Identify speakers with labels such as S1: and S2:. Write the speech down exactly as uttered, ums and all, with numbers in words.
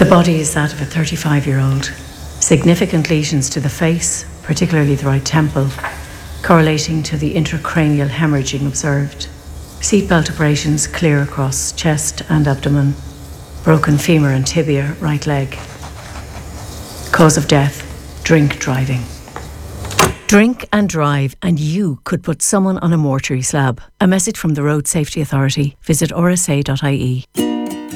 S1: The body is that of a thirty-five-year-old. Significant lesions to the face, particularly the right temple, correlating to the intracranial hemorrhaging observed. Seatbelt abrasions clear across chest and abdomen. Broken femur and tibia, right leg. Cause of death, drink driving. Drink and drive, and you could put someone on a mortuary slab. A message from the Road Safety Authority. Visit r s a dot i e.